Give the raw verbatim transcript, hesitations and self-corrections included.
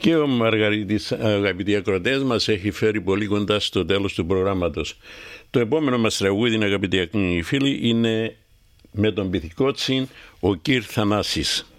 Και ο Μαργαρίτης, αγαπητοί ακροατές, μας έχει φέρει πολύ κοντά στο τέλος του προγράμματος. Το επόμενο μας τραγούδι, αγαπητοί φίλοι, είναι με τον Πυθικότσι, ο Κυρ Θανάσης.